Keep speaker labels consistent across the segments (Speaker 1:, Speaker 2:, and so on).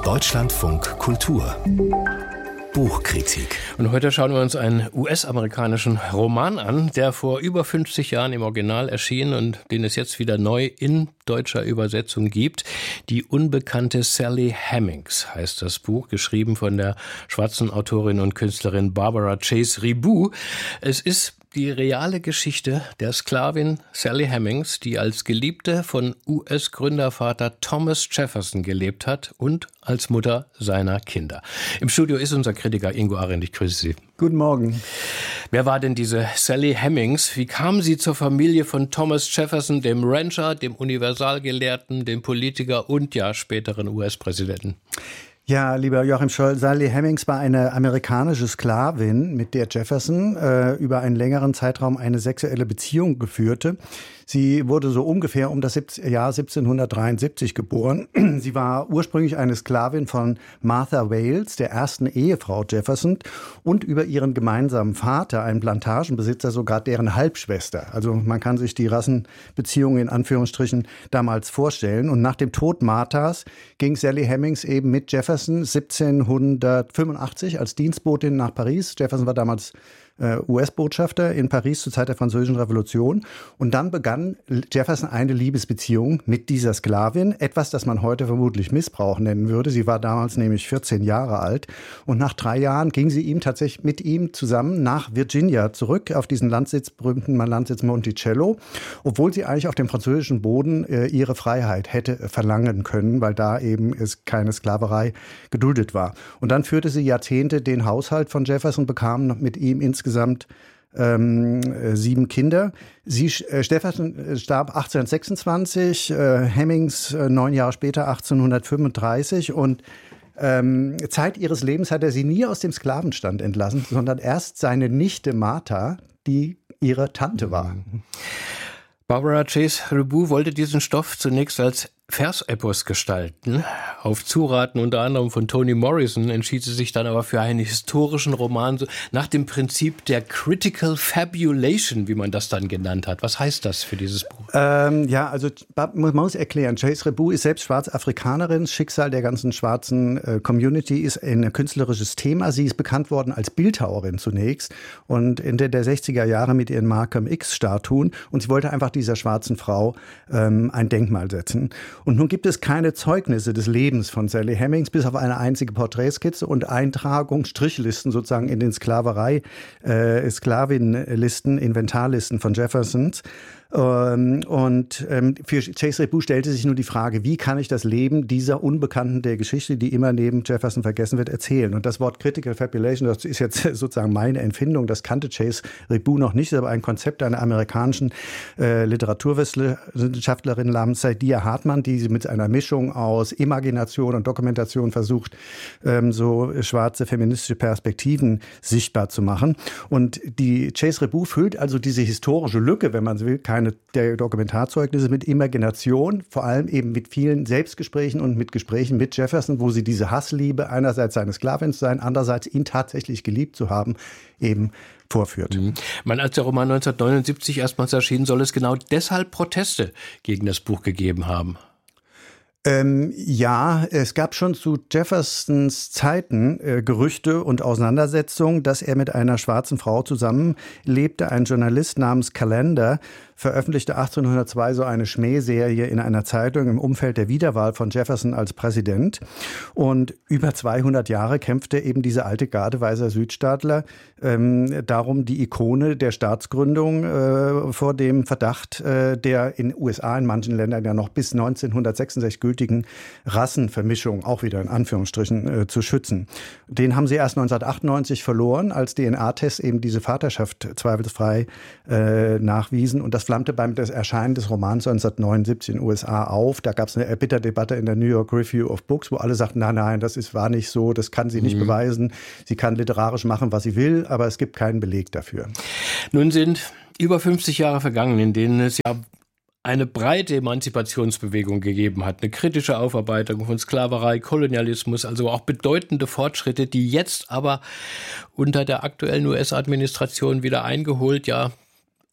Speaker 1: Deutschlandfunk Kultur Buchkritik.
Speaker 2: Und heute schauen wir uns einen US-amerikanischen Roman an, der vor über 50 Jahren im Original erschien und den es jetzt wieder neu in deutscher Übersetzung gibt. Die unbekannte Sally Hemings heißt das Buch, geschrieben von der schwarzen Autorin und Künstlerin Barbara Chase Reboux. Es ist die reale Geschichte der Sklavin Sally Hemings, die als Geliebte von US-Gründervater Thomas Jefferson gelebt hat und als Mutter seiner Kinder. Im Studio ist unser Kritiker Ingo Arendt. Ich grüße Sie.
Speaker 3: Guten Morgen.
Speaker 2: Wer war denn diese Sally Hemings? Wie kam sie zur Familie von Thomas Jefferson, dem Rancher, dem Universalgelehrten, dem Politiker und ja späteren US-Präsidenten?
Speaker 3: Ja, lieber Joachim Scholl, Sally Hemings war eine amerikanische Sklavin, mit der Jefferson über einen längeren Zeitraum eine sexuelle Beziehung geführte. Sie wurde so ungefähr um das Jahr 1773 geboren. Sie war ursprünglich eine Sklavin von Martha Wales, der ersten Ehefrau Jefferson, und über ihren gemeinsamen Vater, einen Plantagenbesitzer, sogar deren Halbschwester. Also man kann sich die Rassenbeziehungen in Anführungsstrichen damals vorstellen. Und nach dem Tod Marthas ging Sally Hemings eben mit Jefferson 1785 als Dienstbotin nach Paris. Jefferson war damals US-Botschafter in Paris zur Zeit der Französischen Revolution. Und dann begann Jefferson eine Liebesbeziehung mit dieser Sklavin, etwas, das man heute vermutlich Missbrauch nennen würde. Sie war damals nämlich 14 Jahre alt. Und nach 3 Jahren ging sie tatsächlich mit ihm zusammen nach Virginia zurück, auf diesen berühmten Landsitz Monticello, obwohl sie eigentlich auf dem französischen Boden ihre Freiheit hätte verlangen können, weil da eben es keine Sklaverei geduldet war. Und dann führte sie Jahrzehnte den Haushalt von Jefferson, bekam mit ihm insgesamt 7 Kinder. Jefferson starb 1826, Hemings 9 Jahre später 1835 und Zeit ihres Lebens hat er sie nie aus dem Sklavenstand entlassen, sondern erst seine Nichte Martha, die ihre Tante war.
Speaker 2: Barbara Chase Reboux wollte diesen Stoff zunächst als Versepos gestalten. Auf Zuraten unter anderem von Toni Morrison entschied sie sich dann aber für einen historischen Roman nach dem Prinzip der Critical Fabulation, wie man das dann genannt hat. Was heißt das für dieses Buch?
Speaker 3: Also man muss erklären, Chase Reboux ist selbst Schwarzafrikanerin. Das Schicksal der ganzen schwarzen Community ist ein künstlerisches Thema. Sie ist bekannt worden als Bildhauerin zunächst und Ende der 60er Jahre mit ihren Malcolm X-Statuen. Und sie wollte einfach dieser schwarzen Frau ein Denkmal setzen. Und nun gibt es keine Zeugnisse des Lebens von Sally Hemings, bis auf eine einzige Porträtskizze und Eintragung, Strichlisten sozusagen in den Sklavinnenlisten, Inventarlisten von Jeffersons. Für Chase Reboux stellte sich nur die Frage, wie kann ich das Leben dieser Unbekannten der Geschichte, die immer neben Jefferson vergessen wird, erzählen? Und das Wort Critical Fabulation, das ist jetzt sozusagen meine Empfindung, das kannte Chase Reboux noch nicht, das ist aber ein Konzept einer amerikanischen Literaturwissenschaftlerin namens Saidiya Hartman, die sie mit einer Mischung aus Imagination und Dokumentation versucht, so schwarze feministische Perspektiven sichtbar zu machen. Und die Chase Reboux füllt also diese historische Lücke, wenn man so will, keine der Dokumentarzeugnisse, mit Imagination, vor allem eben mit vielen Selbstgesprächen und mit Gesprächen mit Jefferson, wo sie diese Hassliebe einerseits seine Sklavin zu sein, andererseits ihn tatsächlich geliebt zu haben, eben vorführt.
Speaker 2: Als der Roman 1979 erstmals erschien, soll es genau deshalb Proteste gegen das Buch gegeben haben.
Speaker 3: Es gab schon zu Jeffersons Zeiten Gerüchte und Auseinandersetzungen, dass er mit einer schwarzen Frau zusammenlebte. Ein Journalist namens Callender veröffentlichte 1802 so eine Schmähserie in einer Zeitung im Umfeld der Wiederwahl von Jefferson als Präsident. Und über 200 Jahre kämpfte eben diese alte Garde weißer Südstaatler darum, die Ikone der Staatsgründung vor dem Verdacht der in USA in manchen Ländern ja noch bis 1966 gültigen Rassenvermischung, auch wieder in Anführungsstrichen, zu schützen. Den haben sie erst 1998 verloren, als DNA-Tests eben diese Vaterschaft zweifelsfrei nachwiesen. Und das flammte beim Erscheinen des Romans 1979 in den USA auf. Da gab es eine erbitterte Debatte in der New York Review of Books, wo alle sagten, nein, war nicht so, das kann sie nicht beweisen. Sie kann literarisch machen, was sie will, aber es gibt keinen Beleg dafür.
Speaker 2: Nun sind über 50 Jahre vergangen, in denen es ja eine breite Emanzipationsbewegung gegeben hat, eine kritische Aufarbeitung von Sklaverei, Kolonialismus, also auch bedeutende Fortschritte, die jetzt aber unter der aktuellen US-Administration wieder eingeholt,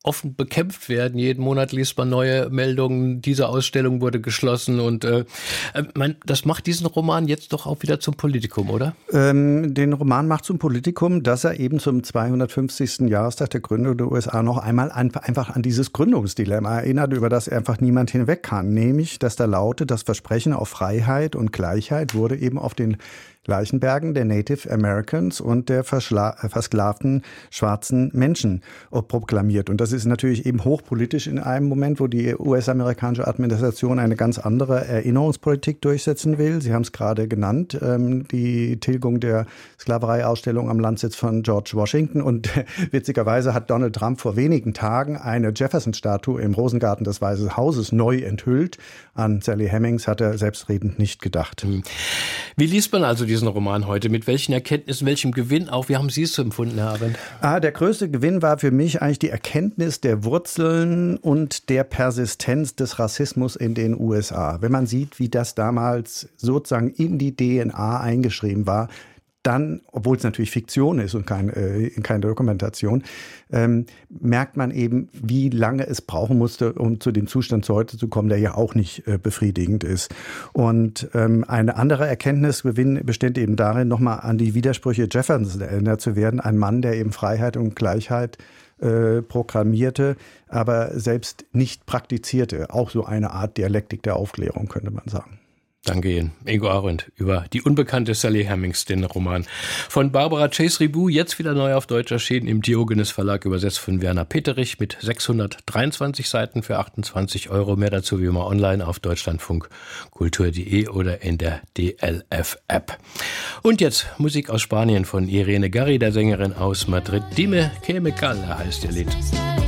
Speaker 2: offen bekämpft werden. Jeden Monat liest man neue Meldungen, diese Ausstellung wurde geschlossen und das macht diesen Roman jetzt doch auch wieder zum Politikum, oder?
Speaker 3: Den Roman macht zum Politikum, dass er eben zum 250. Jahrestag der Gründung der USA noch einmal einfach an dieses Gründungsdilemma erinnert, über das einfach niemand hinweg kann. Nämlich, dass da lautet, das Versprechen auf Freiheit und Gleichheit wurde eben auf den Leichenbergen der Native Americans und der versklavten schwarzen Menschen proklamiert. Und das ist natürlich eben hochpolitisch in einem Moment, wo die US-amerikanische Administration eine ganz andere Erinnerungspolitik durchsetzen will. Sie haben es gerade genannt, die Tilgung der Sklavereiausstellung am Landsitz von George Washington. Und witzigerweise hat Donald Trump vor wenigen Tagen eine Jefferson-Statue im Rosengarten des Weißen Hauses neu enthüllt. An Sally Hemings hat er selbstredend nicht gedacht.
Speaker 2: Wie liest man also diesen Roman heute? Mit welchen Erkenntnissen, welchem Gewinn auch? Wie haben Sie es empfunden, Herr Arendt?
Speaker 3: Der größte Gewinn war für mich eigentlich die Erkenntnis der Wurzeln und der Persistenz des Rassismus in den USA. Wenn man sieht, wie das damals sozusagen in die DNA eingeschrieben war, dann, obwohl es natürlich Fiktion ist und keine Dokumentation, merkt man eben, wie lange es brauchen musste, um zu dem Zustand heute zu kommen, der ja auch nicht befriedigend ist. Und eine andere Erkenntnisgewinn besteht eben darin, nochmal an die Widersprüche Jeffersons erinnert zu werden. Ein Mann, der eben Freiheit und Gleichheit proklamierte, aber selbst nicht praktizierte. Auch so eine Art Dialektik der Aufklärung, könnte man sagen.
Speaker 2: Danke Ihnen, Ingo Arendt, über die unbekannte Sally Hemings, den Roman von Barbara Chase-Riboud, jetzt wieder neu auf Deutsch erschienen im Diogenes Verlag, übersetzt von Werner Peterich mit 623 Seiten für 28 €. Mehr dazu wie immer online auf deutschlandfunkkultur.de oder in der DLF-App. Und jetzt Musik aus Spanien von Irene Garri, der Sängerin aus Madrid. Dime que me cala heißt ihr Lied.